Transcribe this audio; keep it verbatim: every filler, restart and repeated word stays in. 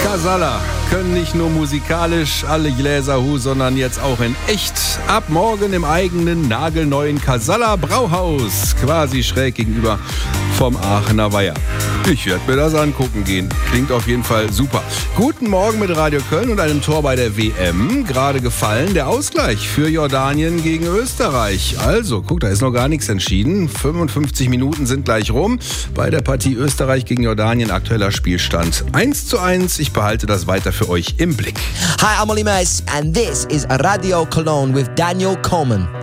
Casalla können nicht nur musikalisch alle Gläser hu, sondern jetzt auch in echt. Ab morgen im eigenen nagelneuen Casalla Brauhaus, quasi schräg gegenüber vom Aachener Weiher. Ich werde mir das angucken gehen. Klingt auf jeden Fall super. Guten Morgen mit Radio Köln und einem Tor bei der W M. Gerade gefallen der Ausgleich für Jordanien gegen Österreich. Also, guck, da ist noch gar nichts entschieden. fünfundfünfzig Minuten sind gleich rum. Bei der Partie Österreich gegen Jordanien aktueller Spielstand eins zu eins. Ich behalte das weiter für euch im Blick. Hi, I'm Olly Mace and this is Radio Cologne with Daniel Coleman.